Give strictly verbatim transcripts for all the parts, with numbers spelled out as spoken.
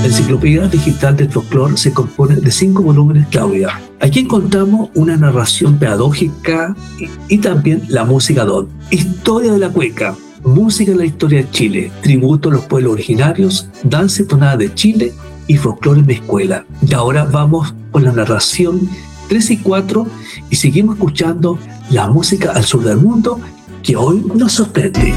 La enciclopedia digital del folclore se compone de cinco volúmenes, Claudia. Aquí encontramos una narración pedagógica y, y también la música don. Historia de la cueca, música en la historia de Chile, tributo a los pueblos originarios, danza y tonada de Chile y folclore en mi escuela. Y ahora vamos con la narración tres y cuatro y seguimos escuchando la música al sur del mundo que hoy nos sorprende.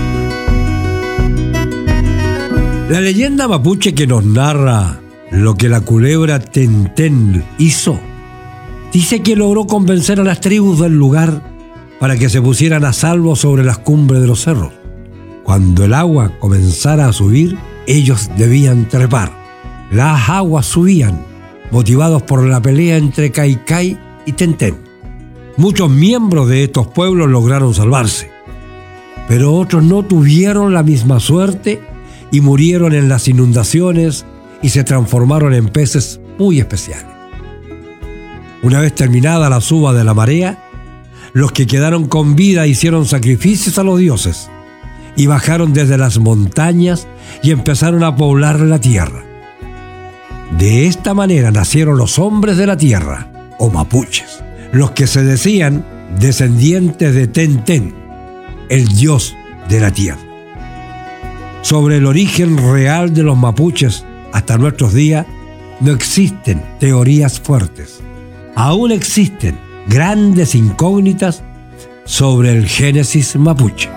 La leyenda mapuche que nos narra lo que la culebra Tentén hizo, dice que logró convencer a las tribus del lugar para que se pusieran a salvo sobre las cumbres de los cerros. Cuando el agua comenzara a subir, ellos debían trepar. Las aguas subían, motivados por la pelea entre Caicay y Tentén. Muchos miembros de estos pueblos lograron salvarse, pero otros no tuvieron la misma suerte y murieron en las inundaciones y se transformaron en peces muy especiales. Una vez terminada la suba de la marea, los que quedaron con vida hicieron sacrificios a los dioses y bajaron desde las montañas y empezaron a poblar la tierra. De esta manera nacieron los hombres de la tierra, o mapuches, los que se decían descendientes de Tentén, el dios de la tierra. Sobre el origen real de los mapuches hasta nuestros días no existen teorías fuertes. Aún existen grandes incógnitas sobre el génesis mapuche.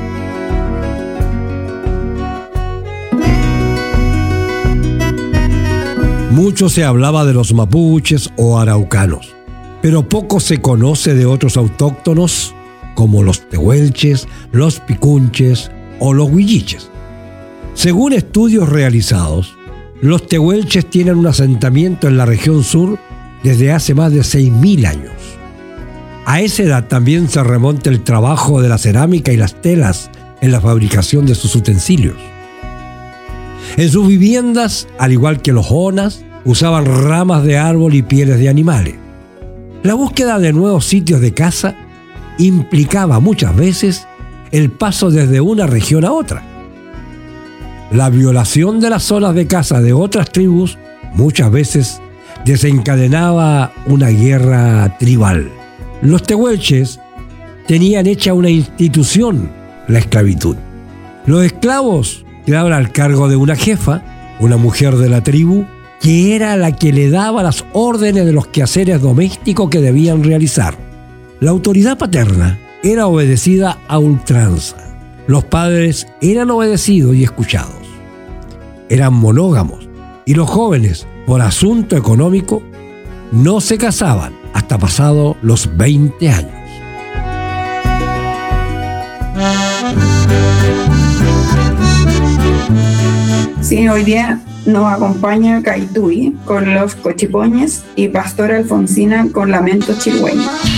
Mucho se hablaba de los mapuches o araucanos, pero poco se conoce de otros autóctonos como los tehuelches, los picunches o los huilliches. Según estudios realizados, los tehuelches tienen un asentamiento en la región sur desde hace más de seis mil años. A esa edad también se remonta el trabajo de la cerámica y las telas en la fabricación de sus utensilios. En sus viviendas, al igual que los onas, usaban ramas de árbol y pieles de animales. La búsqueda de nuevos sitios de caza implicaba muchas veces el paso desde una región a otra. La violación de las zonas de caza de otras tribus muchas veces desencadenaba una guerra tribal. Los tehuelches tenían hecha una institución, la esclavitud. Los esclavos quedaban al cargo de una jefa, una mujer de la tribu, que era la que le daba las órdenes de los quehaceres domésticos que debían realizar. La autoridad paterna era obedecida a ultranza. Los padres eran obedecidos y escuchados. Eran monógamos y los jóvenes, por asunto económico, no se casaban hasta pasado los veinte años. Sí, hoy día nos acompaña Caitui con los cochipoñes y Pastora Alfonsina con Lamento Chilhueño.